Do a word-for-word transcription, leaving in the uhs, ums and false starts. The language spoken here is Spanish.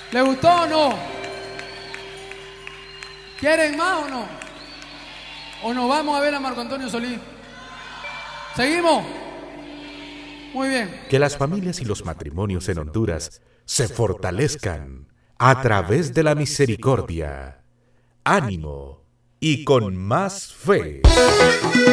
¿Le gustó o no? ¿Quieren más o no? ¿O nos vamos a ver a Marco Antonio Solís? ¿Seguimos? Muy bien. Que las familias y los matrimonios en Honduras se fortalezcan a través de la misericordia, ánimo y con más fe.